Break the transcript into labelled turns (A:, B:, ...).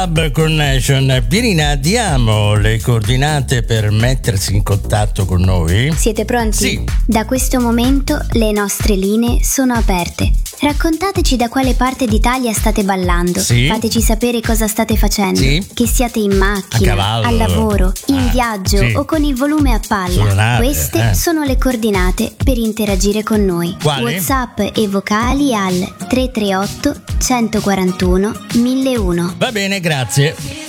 A: Club Connection. Pierina, diamo le coordinate per mettersi in contatto con noi?
B: Siete pronti?
A: Sì.
B: Da questo momento le nostre linee sono aperte. Raccontateci da quale parte d'Italia state ballando.
A: Sì.
B: Fateci sapere cosa state facendo.
A: Sì.
B: Che siate in macchina,
A: A cavallo.
B: al lavoro, in viaggio
A: sì.
B: o con il volume a palla.
A: Sulla nave,
B: Queste sono le coordinate per interagire con noi.
A: Quali?
B: WhatsApp e vocali al 338 141 1001.
A: Va bene, grazie.